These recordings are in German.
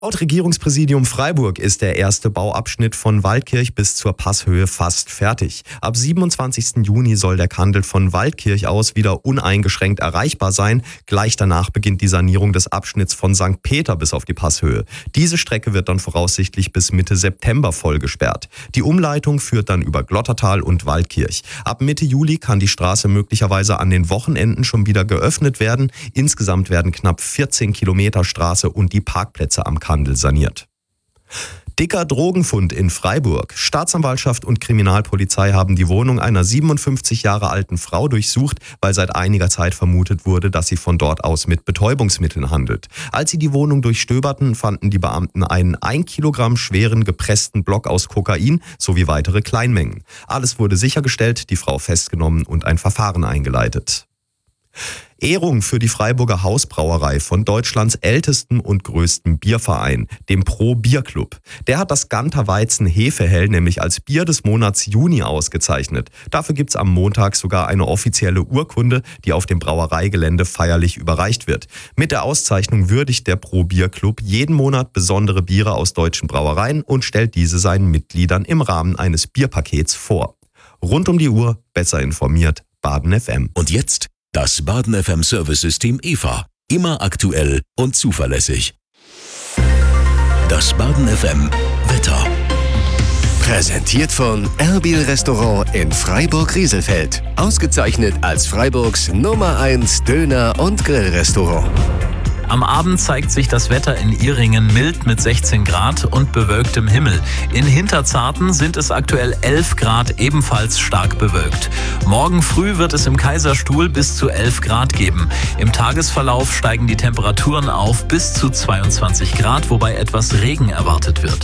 Laut Regierungspräsidium Freiburg ist der erste Bauabschnitt von Waldkirch bis zur Passhöhe fast fertig. Ab 27. Juni soll der Kandel von Waldkirch aus wieder uneingeschränkt erreichbar sein. Gleich danach beginnt die Sanierung des Abschnitts von St. Peter bis auf die Passhöhe. Diese Strecke wird dann voraussichtlich bis Mitte September voll gesperrt. Die Umleitung führt dann über Glottertal und Waldkirch. Ab Mitte Juli kann die Straße möglicherweise an den Wochenenden schon wieder geöffnet werden. Insgesamt werden knapp 14 Kilometer Straße und die Parkplätze am Kandel saniert. Dicker Drogenfund in Freiburg. Staatsanwaltschaft und Kriminalpolizei haben die Wohnung einer 57 Jahre alten Frau durchsucht, weil seit einiger Zeit vermutet wurde, dass sie von dort aus mit Betäubungsmitteln handelt. Als sie die Wohnung durchstöberten, fanden die Beamten einen 1 Kilogramm schweren gepressten Block aus Kokain sowie weitere Kleinmengen. Alles wurde sichergestellt, die Frau festgenommen und ein Verfahren eingeleitet. Ehrung für die Freiburger Hausbrauerei von Deutschlands ältesten und größten Bierverein, dem Pro Bier Club. Der hat das Ganter Weizen Hefehell nämlich als Bier des Monats Juni ausgezeichnet. Dafür gibt's am Montag sogar eine offizielle Urkunde, die auf dem Brauereigelände feierlich überreicht wird. Mit der Auszeichnung würdigt der Pro Bier Club jeden Monat besondere Biere aus deutschen Brauereien und stellt diese seinen Mitgliedern im Rahmen eines Bierpakets vor. Rund um die Uhr, besser informiert, Baden FM. Und jetzt das Baden FM Service-System EVA. Immer aktuell und zuverlässig. Das Baden FM Wetter. Präsentiert von Erbil Restaurant in Freiburg-Rieselfeld. Ausgezeichnet als Freiburgs Nummer 1 Döner- und Grillrestaurant. Am Abend zeigt sich das Wetter in Ihringen mild mit 16 Grad und bewölktem Himmel. In Hinterzarten sind es aktuell 11 Grad, ebenfalls stark bewölkt. Morgen früh wird es im Kaiserstuhl bis zu 11 Grad geben. Im Tagesverlauf steigen die Temperaturen auf bis zu 22 Grad, wobei etwas Regen erwartet wird.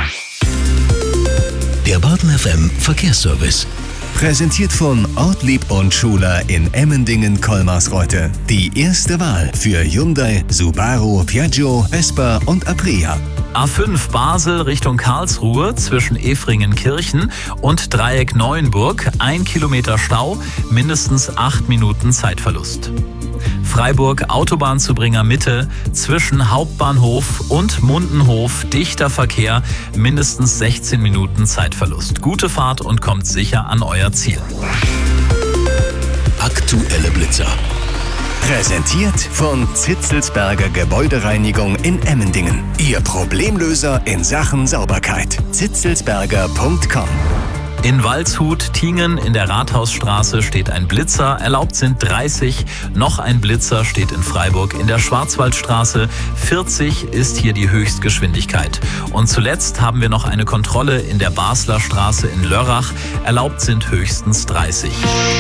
Der Baden FM Verkehrsservice. Präsentiert von Ortlieb und Schuler in Emmendingen-Kolmarsreuth. Die erste Wahl für Hyundai, Subaru, Piaggio, Vespa und Aprilia. A5 Basel Richtung Karlsruhe zwischen Efringen-Kirchen und Dreieck Neuenburg. 1 Kilometer Stau, mindestens 8 Minuten Zeitverlust. Freiburg Autobahnzubringer Mitte zwischen Hauptbahnhof und Mundenhof dichter Verkehr, mindestens 16 Minuten Zeitverlust. Gute Fahrt und kommt sicher an euer Ziel. Aktuelle Blitzer. Präsentiert von Zitzelsberger Gebäudereinigung in Emmendingen. Ihr Problemlöser in Sachen Sauberkeit. zitzelsberger.com. In Waldshut-Tiengen in der Rathausstraße steht ein Blitzer, erlaubt sind 30. Noch ein Blitzer steht in Freiburg in der Schwarzwaldstraße. 40 ist hier die Höchstgeschwindigkeit. Und zuletzt haben wir noch eine Kontrolle in der Basler Straße in Lörrach. Erlaubt sind höchstens 30.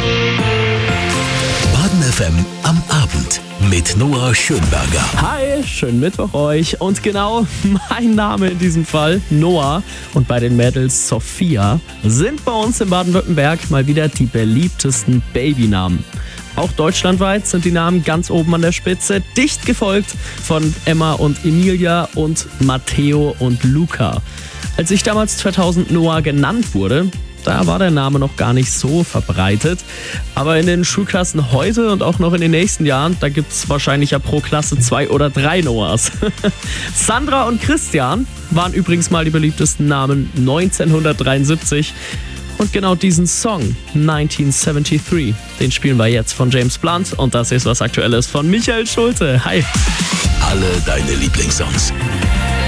Baden FM am Abend mit Noah Schönberger. Hi, schönen Mittwoch euch. Und genau, mein Name in diesem Fall, Noah, und bei den Mädels Sophia, sind bei uns in Baden-Württemberg mal wieder die beliebtesten Babynamen. Auch deutschlandweit sind die Namen ganz oben an der Spitze, dicht gefolgt von Emma und Emilia und Matteo und Luca. Als ich damals 2000 Noah genannt wurde, da war der Name noch gar nicht so verbreitet. Aber in den Schulklassen heute und auch noch in den nächsten Jahren, da gibt es wahrscheinlich ja pro Klasse 2 oder 3 Noahs. Sandra und Christian waren übrigens mal die beliebtesten Namen 1973. Und genau diesen Song, 1973, den spielen wir jetzt von James Blunt. Und das ist was Aktuelles von Michael Schulte. Hi. Alle deine Lieblingssongs.